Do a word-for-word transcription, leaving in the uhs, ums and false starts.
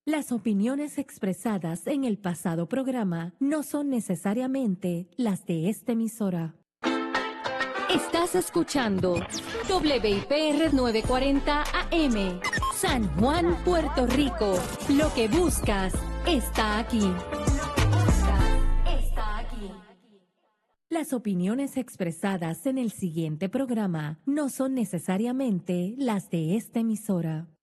Las opiniones expresadas en el pasado programa no son necesariamente las de esta emisora. Estás escuchando W I P R novecientos cuarenta A M, San Juan, Puerto Rico. Lo que buscas está aquí. Está aquí. Las opiniones expresadas en el siguiente programa no son necesariamente las de esta emisora.